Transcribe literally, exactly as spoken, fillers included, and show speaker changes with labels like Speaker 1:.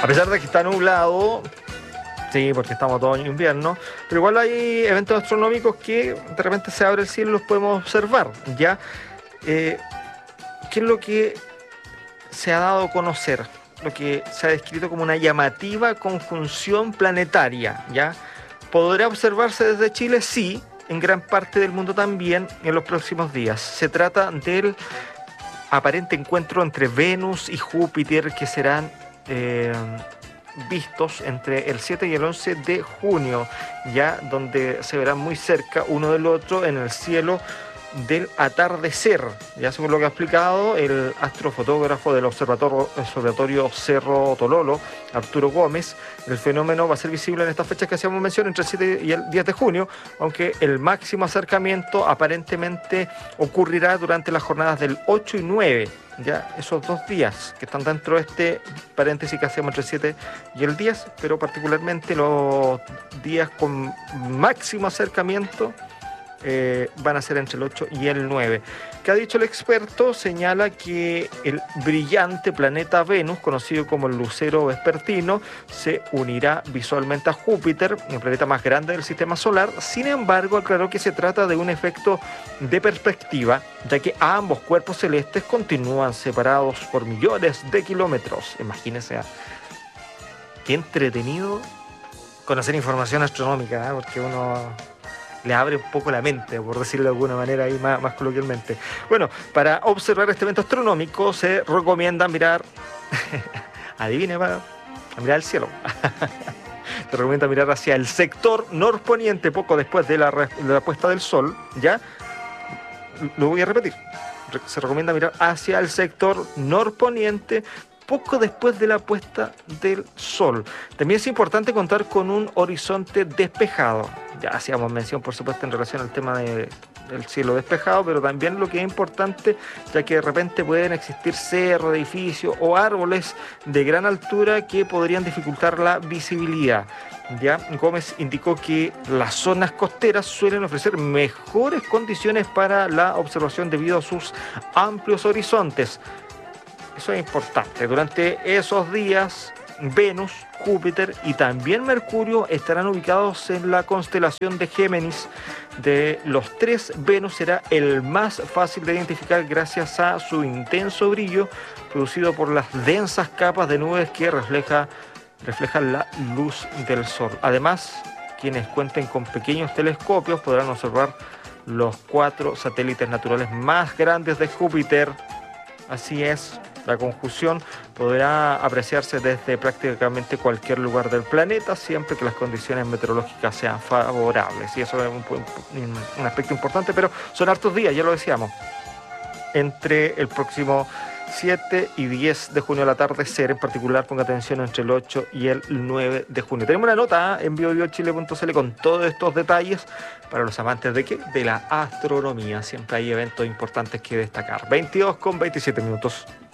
Speaker 1: A pesar de que está nublado, sí, porque estamos otoño e invierno, pero igual hay eventos astronómicos que de repente se abre el cielo y los podemos observar, ¿ya? Eh, ¿Qué es lo que se ha dado a conocer? Lo que se ha descrito como una llamativa conjunción planetaria, ¿ya? ¿Podrá observarse desde Chile? Sí, en gran parte del mundo también en los próximos días. Se trata del aparente encuentro entre Venus y Júpiter que serán eh, vistos entre el siete y el once de junio, ya donde se verán muy cerca uno del otro en el cielo del atardecer, ya según lo que ha explicado el astrofotógrafo del observatorio, observatorio Cerro Tololo, Arturo Gómez. El fenómeno va a ser visible en estas fechas que hacíamos mención, entre el siete y el diez de junio, aunque el máximo acercamiento aparentemente ocurrirá durante las jornadas del ocho y nueve, ya esos dos días que están dentro de este paréntesis que hacemos entre el siete y el diez, pero particularmente los días con máximo acercamiento Eh, van a ser entre el ocho y el nueve. ¿Qué ha dicho el experto? Señala que el brillante planeta Venus, conocido como el lucero vespertino, se unirá visualmente a Júpiter, el planeta más grande del sistema solar. Sin embargo, aclaró que se trata de un efecto de perspectiva, ya que ambos cuerpos celestes continúan separados por millones de kilómetros. Imagínense, qué entretenido conocer información astronómica, ¿eh? Porque uno le abre un poco la mente, por decirlo de alguna manera ahí más, más coloquialmente. Bueno, para observar este evento astronómico se recomienda mirar, adivine, va a mirar el cielo. Se recomienda mirar hacia el sector norponiente poco después de la, de la puesta del sol, ¿ya? Lo voy a repetir. Se recomienda mirar hacia el sector norponiente poco después de la puesta del sol. También es importante contar con un horizonte despejado. Ya hacíamos mención, por supuesto, en relación al tema de, del cielo despejado, pero también lo que es importante, ya que de repente pueden existir cerros, edificios o árboles de gran altura que podrían dificultar la visibilidad. Ya Gómez indicó que las zonas costeras suelen ofrecer mejores condiciones para la observación debido a sus amplios horizontes. Eso es importante. Durante esos días, Venus, Júpiter y también Mercurio estarán ubicados en la constelación de Géminis. De los tres, Venus será el más fácil de identificar gracias a su intenso brillo producido por las densas capas de nubes que refleja, reflejan la luz del sol. Además, quienes cuenten con pequeños telescopios podrán observar los cuatro satélites naturales más grandes de Júpiter. Así es. La conjunción podrá apreciarse desde prácticamente cualquier lugar del planeta, siempre que las condiciones meteorológicas sean favorables. Y eso es un, un aspecto importante, pero son hartos días, ya lo decíamos. Entre el próximo siete y diez de junio al atardecer, en particular ponga atención entre el ocho y el nueve de junio. Tenemos una nota ¿eh? en bio bio chile punto c l con todos estos detalles para los amantes de qué, de la astronomía. Siempre hay eventos importantes que destacar. veintidós con veintisiete minutos.